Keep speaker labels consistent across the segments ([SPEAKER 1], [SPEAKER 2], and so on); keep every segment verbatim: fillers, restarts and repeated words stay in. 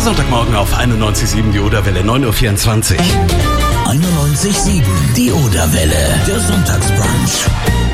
[SPEAKER 1] Sonntagmorgen auf einundneunzig Komma sieben, die Oderwelle, neun Uhr vierundzwanzig.
[SPEAKER 2] einundneunzig Komma sieben, die Oderwelle, der Sonntagsbrunch.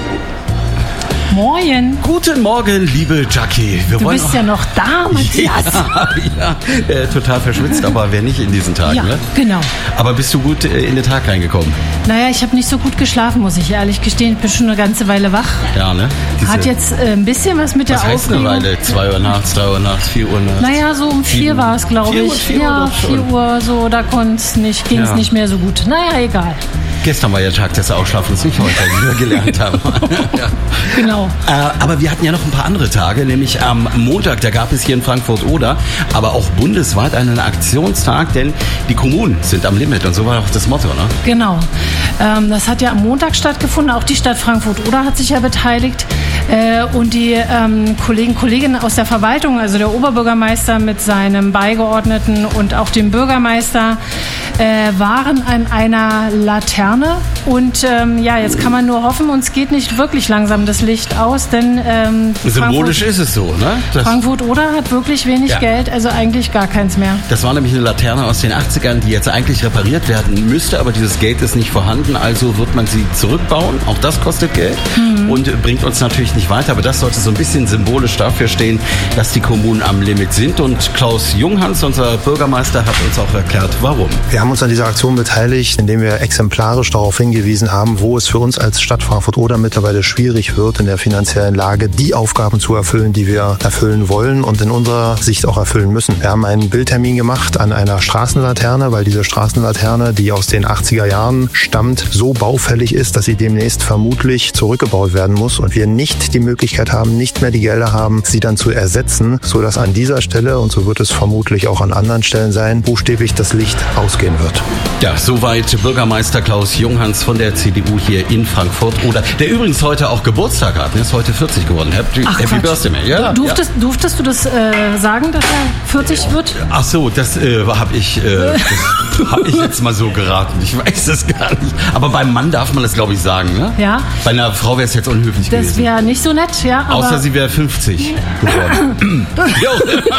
[SPEAKER 3] Moin.
[SPEAKER 1] Guten Morgen, liebe Jackie. Wir
[SPEAKER 3] Du
[SPEAKER 1] wollen
[SPEAKER 3] bist
[SPEAKER 1] auch
[SPEAKER 3] ja noch da, Matthias.
[SPEAKER 1] Ja, ja äh, total verschwitzt, aber wer nicht in diesen Tagen,
[SPEAKER 3] Ja,
[SPEAKER 1] ne?
[SPEAKER 3] genau.
[SPEAKER 1] Aber bist du gut äh, in den Tag reingekommen?
[SPEAKER 3] Naja, ich habe nicht so gut geschlafen, muss ich ehrlich gestehen. Ich bin schon eine ganze Weile wach.
[SPEAKER 1] Ja, ne? Diese,
[SPEAKER 3] Hat jetzt äh, ein bisschen was mit
[SPEAKER 1] was
[SPEAKER 3] der
[SPEAKER 1] heißt eine
[SPEAKER 3] Aufregung.
[SPEAKER 1] Weile? Zwei Uhr nachts, drei Uhr nachts, vier Uhr nachts?
[SPEAKER 3] Naja, so um vier
[SPEAKER 1] Sieben.
[SPEAKER 3] war es, glaube
[SPEAKER 1] Vier Uhr,
[SPEAKER 3] ich.
[SPEAKER 1] vier Uhr
[SPEAKER 3] ja,
[SPEAKER 1] doch schon.
[SPEAKER 3] vier Uhr, so, da konnt's nicht, ging's
[SPEAKER 1] Ja.
[SPEAKER 3] nicht mehr so gut. Naja, egal.
[SPEAKER 1] Gestern war ja Tag des Ausschlafens, nicht heute, wie wir gelernt haben. Ja.
[SPEAKER 3] Genau.
[SPEAKER 1] Äh, aber wir hatten ja noch ein paar andere Tage, nämlich am Montag, da gab es hier in Frankfurt-Oder, aber auch bundesweit einen Aktionstag, denn die Kommunen sind am Limit und so war auch das Motto, ne?
[SPEAKER 3] Genau. Ähm, das hat ja am Montag stattgefunden. Auch die Stadt Frankfurt-Oder hat sich ja beteiligt. Äh, und die ähm, Kollegen, Kolleginnen aus der Verwaltung, also der Oberbürgermeister mit seinem Beigeordneten und auch dem Bürgermeister, äh, waren an einer Laterne. Und ähm, ja, jetzt kann man nur hoffen, uns geht nicht wirklich langsam das Licht aus, denn ähm,
[SPEAKER 1] Symbolisch
[SPEAKER 3] Frankfurt,
[SPEAKER 1] ist es so, ne? Das,
[SPEAKER 3] Frankfurt-Oder hat wirklich wenig
[SPEAKER 1] Ja.
[SPEAKER 3] Geld, also eigentlich gar keins mehr.
[SPEAKER 1] das war nämlich eine Laterne aus den achtzigern, die jetzt eigentlich repariert werden müsste, aber dieses Geld ist nicht vorhanden, also wird man sie zurückbauen. Auch das kostet Geld
[SPEAKER 3] Mhm.
[SPEAKER 1] und bringt uns natürlich nicht weiter, aber das sollte so ein bisschen symbolisch dafür stehen, dass die Kommunen am Limit sind. Und Klaus Junghans, unser Bürgermeister, hat uns auch erklärt, warum.
[SPEAKER 4] Wir haben uns an dieser Aktion beteiligt, indem wir exemplarisch darauf hingewiesen haben, wo es für uns als Stadt Frankfurt-Oder mittlerweile schwierig wird, in der finanziellen Lage die Aufgaben zu erfüllen, die wir erfüllen wollen und in unserer Sicht auch erfüllen müssen. Wir haben einen Bildtermin gemacht an einer Straßenlaterne, weil diese Straßenlaterne, die aus den achtziger Jahren stammt, so baufällig ist, dass sie demnächst vermutlich zurückgebaut werden muss und wir nicht die Möglichkeit haben, nicht mehr die Gelder haben, sie dann zu ersetzen, sodass an dieser Stelle, und so wird es vermutlich auch an anderen Stellen sein, buchstäblich das Licht ausgehen wird.
[SPEAKER 1] Ja, soweit Bürgermeister Klaus Junghans von der C D U hier in Frankfurt-Oder, der übrigens heute auch Geburtstag hat. Er ist heute vierzig geworden. Happy,
[SPEAKER 3] Ach,
[SPEAKER 1] Happy
[SPEAKER 3] Quatsch.
[SPEAKER 1] Birthday, man. Ja,
[SPEAKER 3] Durftest, durftest du das äh, sagen, dass er vierzig wird?
[SPEAKER 1] ja. Ach so, das äh, habe ich, äh, das hab ich jetzt mal so geraten. Ich weiß es gar nicht. Aber beim Mann darf man das, glaube ich, sagen, ne?
[SPEAKER 3] Ja.
[SPEAKER 1] Bei einer Frau wäre es jetzt unhöflich
[SPEAKER 3] Das
[SPEAKER 1] gewesen.
[SPEAKER 3] wäre nicht so nett, ja. Aber
[SPEAKER 1] Außer sie wäre fünfzig geworden. Jo.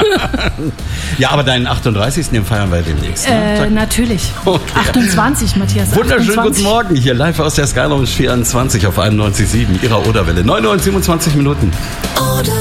[SPEAKER 1] Ja, aber deinen achtunddreißigsten den feiern wir demnächst. Ne?
[SPEAKER 3] äh,
[SPEAKER 1] Sag-
[SPEAKER 3] natürlich.
[SPEAKER 1] Okay.
[SPEAKER 3] achtundzwanzig, Matthias.
[SPEAKER 1] Wunderschönen
[SPEAKER 3] achtundzwanzig.
[SPEAKER 1] guten Morgen hier live aus der Sky Lounge vierundzwanzig auf einundneunzig Komma sieben, Ihrer Oderwelle. neun Uhr siebenundzwanzig Minuten.